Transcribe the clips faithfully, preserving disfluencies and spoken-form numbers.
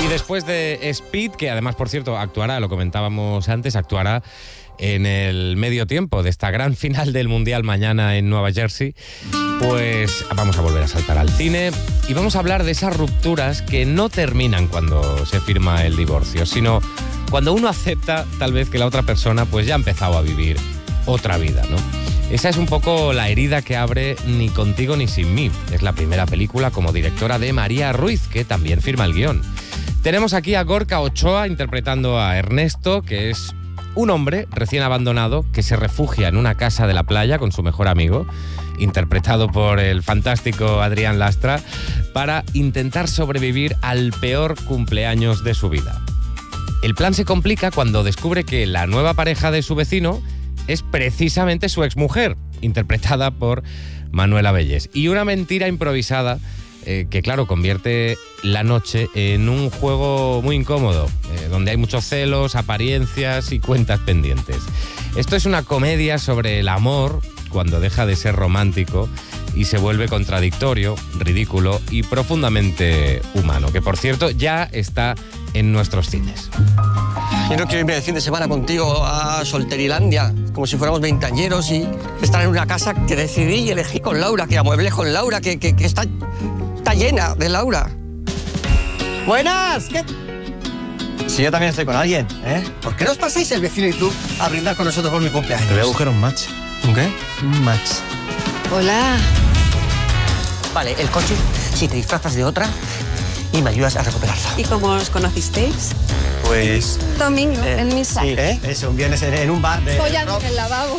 Y después de Speed, que además, por cierto, actuará, lo comentábamos antes, actuará en el medio tiempo de esta gran final del Mundial mañana en Nueva Jersey, pues vamos a volver a saltar al cine y vamos a hablar de esas rupturas que no terminan cuando se firma el divorcio, sino cuando uno acepta tal vez que la otra persona pues ya ha empezado a vivir otra vida, ¿no? Esa es un poco la herida que abre Ni contigo ni sin mí. Es la primera película como directora de María Ruiz, que también firma el guión. Tenemos aquí a Gorka Ochoa interpretando a Ernesto, que es un hombre recién abandonado que se refugia en una casa de la playa con su mejor amigo, interpretado por el fantástico Adrián Lastra, para intentar sobrevivir al peor cumpleaños de su vida. El plan se complica cuando descubre que la nueva pareja de su vecino es precisamente su exmujer, interpretada por Manuela Bellés. Y una mentira improvisada eh, que, claro, convierte la noche en un juego muy incómodo, eh, donde hay muchos celos, apariencias y cuentas pendientes. Esto es una comedia sobre el amor cuando deja de ser romántico y se vuelve contradictorio, ridículo y profundamente humano, que, por cierto, ya está en nuestros cines. Yo no quiero irme de fin de semana contigo a Solterilandia, como si fuéramos veinteañeros y estar en una casa que decidí y elegí con Laura, que amueblé con Laura, que, que, que está, está llena de Laura. ¡Buenas! ¿Qué? Si yo también estoy con alguien, ¿eh? ¿Por qué no os pasáis el vecino y tú a brindar con nosotros por mi cumpleaños? Te voy a buscar un match. ¿Un qué? Un match. Hola. Vale, el coche, si te disfrazas de otra y me ayudas a recuperarlo. ¿Y cómo os conocisteis? Pues... Domingo, Eh, en misa. Sí, ¿eh? Eso, un viernes en, en un bar de... Follando en el lavabo.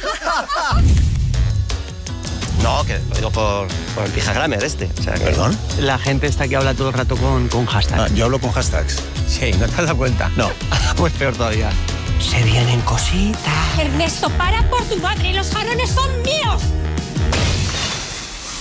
No, que lo digo por, por el pijagramer este. O sea, que ¿Perdón? La gente está que habla todo el rato con, con hashtag. Ah, yo hablo con hashtags. Sí, ¿no te has dado cuenta? No. Pues peor todavía. Se vienen cositas. Ernesto, para por tu madre, los jarrones son míos.